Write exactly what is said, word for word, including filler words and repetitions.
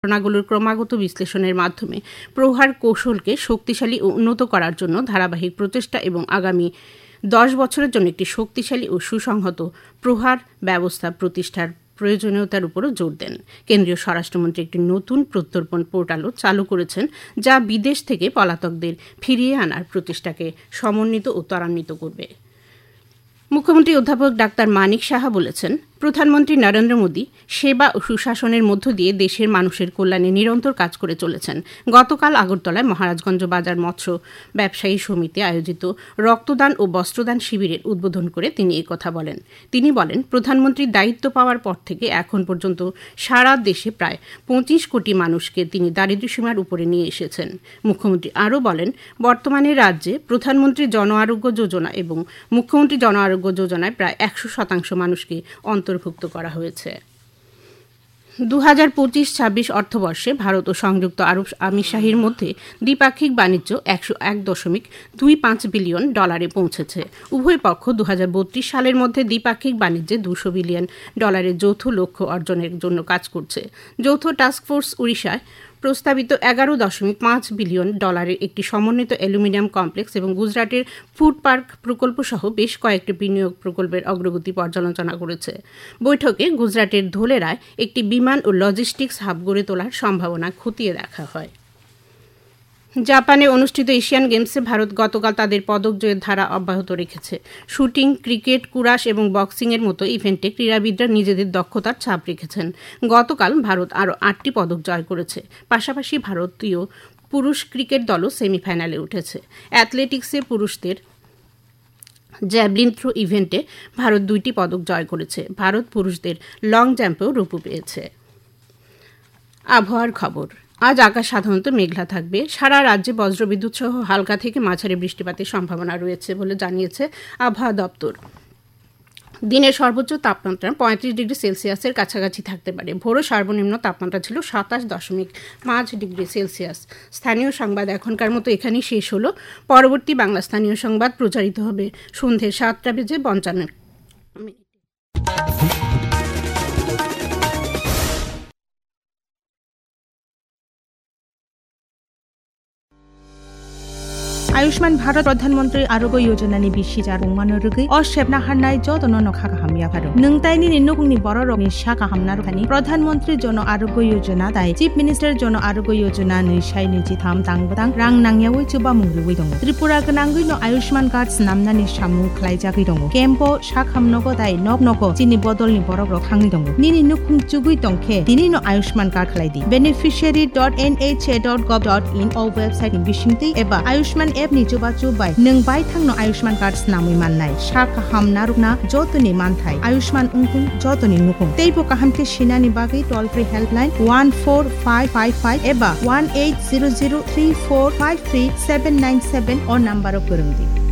ঘটনাগুলোর ক্রমাগত বিশ্লেষণের মাধ্যমে প্রহার কৌশলকে শক্তিশালী ও উন্নত করার জন্য ধারাবাহিক প্রচেষ্টা এবং আগামী দশ বছরের জন্য একটি শক্তিশালী ও সুসংহত প্রহার ব্যবস্থা প্রতিষ্ঠার প্রয়োজনীয়তার উপরও জোর দেন। কেন্দ্রীয় স্বরাষ্ট্রমন্ত্রী একটি নতুন প্রত্যর্পণ পোর্টালও চালু করেছেন, যা বিদেশ থেকে পলাতকদের ফিরিয়ে আনার প্রচেষ্টাকে সমন্বিত ও ত্বরান্বিত করবে। মুখ্যমন্ত্রী অধ্যাপক ডাক্তার মানিক সাহা বলেছেন, প্রধানমন্ত্রী নরেন্দ্র মোদী সেবা ও সুশাসনের মধ্য দিয়ে দেশের মানুষের কল্যাণে নিরন্তর কাজ করে চলেছেন। গতকাল আগরতলায় মহারাজগঞ্জ বাজার মৎস্য ব্যবসায়ী সমিতি আয়োজিত রক্তদান ও বস্ত্রদান শিবিরের উদ্বোধন করে তিনি এই কথা বলেন। তিনি বলেন, প্রধানমন্ত্রীর দায়িত্ব পাওয়ার পর থেকে এখন পর্যন্ত সারা দেশে প্রায় পঁচিশ কোটি মানুষকে তিনি দারিদ্র্যসীমার উপরে নিয়ে এসেছেন। মুখ্যমন্ত্রী আরও বলেন, বর্তমানে রাজ্যে প্রধানমন্ত্রী জন আরোগ্য যোজনা এবং মুখ্যমন্ত্রী জন আরোগ্য যোজনায় প্রায় একশো শতাংশ মানুষকে অন্তর্ভুক্ত করা হয়েছে। দু হাজার পঁচিশ ছাব্বিশ অর্থবর্ষে ভারত ও সংযুক্ত আরব আমিরশাহীর মধ্যে দ্বিপাক্ষিক বাণিজ্য একশো এক দশমিক দুই পাঁচ বিলিয়ন ডলারে পৌঁছেছে। উভয় পক্ষ দু হাজার বত্রিশ সালের মধ্যে দ্বিপাক্ষিক বাণিজ্যে দুশো বিলিয়ন ডলারের যৌথ লক্ষ্য অর্জনের জন্য কাজ করছে। যৌথ টাস্কফোর্স উড়িষ্যায় প্রস্তাবিত এগারো দশমিক পাঁচ বিলিয়ন ডলারের একটি সমন্বিত অ্যালুমিনিয়াম কমপ্লেক্স এবং গুজরাটের ফুড পার্ক প্রকল্প সহ বেশ কয়েকটি বিনিয়োগ প্রকল্পের অগ্রগতি পর্যালোচনা করেছে। বৈঠকে গুজরাটের ধোলেরায় একটি বিমান ও লজিস্টিক্স হাব গড়ে তোলার সম্ভাবনা খতিয়ে দেখা হয়। জাপানে অনুষ্ঠিত এশিয়ান গেমসে ভারত গতকাল তাদের পদক জয়ের ধারা অব্যাহত রেখেছে। শুটিং, ক্রিকেট, কুরাশ এবং বক্সিংয়ের মতো ইভেন্টে ক্রীড়াবিদরা নিজেদের দক্ষতার ছাপ রেখেছেন। গতকাল ভারত আরও আটটি পদক জয় করেছে। পাশাপাশি ভারতীয় পুরুষ ক্রিকেট দলও সেমিফাইনালে উঠেছে। অ্যাথলেটিক্সে পুরুষদের জ্যাভলিন থ্রো ইভেন্টে ভারত দুইটি পদক জয় করেছে। ভারত পুরুষদের লং জাম্পেও রুপো পেয়েছে। আবহাওয়ার খবর। আজ আকাশ সাধারণত মেঘলা থাকবে। সারা রাজ্যে বজ্রবিদ্যুৎ সহ হালকা থেকে মাঝারি বৃষ্টিপাতের সম্ভাবনা রয়েছে বলে জানিয়েছে আবহাওয়া দপ্তর। দিনের সর্বোচ্চ তাপমাত্রা পঁয়ত্রিশ ডিগ্রি সেলসিয়াসের কাছাকাছি থাকতে পারে। ভোরে সর্বনিম্ন তাপমাত্রা ছিল সাতাশ দশমিক পাঁচ ডিগ্রি সেলসিয়াস। স্থানীয় সংবাদ এখনকার মতো এখানেই শেষ হলো। পরবর্তী বাংলা স্থানীয় সংবাদ প্রচারিত হবে সন্ধ্যে সাতটা বেজে পঞ্চান্ন মিনিট। आयुष्मान भारत प्रधानमंत्री आरोग्य योजना नि बिसिजार उंमानो रुगै असेबना हानाय जतन नखा हामिया भारो नोंतायनि निनुगनि बररनि शाखा हामना रुखानि प्रधानमंत्री जन आरोग्य योजना दाय चीफ मिनिस्टर जन आरोग्य योजना नैसाय नैजिथाम दांबदां रां नांयावै चोबा मुंगुबै दङ त्रिपुरा गनांगै न आयुष्मान कार्ड नामनानि सामु खलायजागै दङ केम्पो शाखामनगो दाय नब नगो चिनि बदलनि बरक रखाङै दङ निनि नुखुं चुगै दंखे दिनि न Ayushman card खलायदि beneficiary dot n h a dot gov dot in a website नि बिसिंति एबा आयुष्मान एप नि चुबा चुबाय नों बाय थांनो आयुष्मान कार्ड नामै माननाय शाखा हामना रुगना जतनि मानथाय आयुष्मान उंकुं जतनि नुकुं तेइबो काहामके सिनानि बागै toll free helpline one four five five five एबा one eight zero zero three four five three seven nine seven अ नम्बरआव फोरोंदि।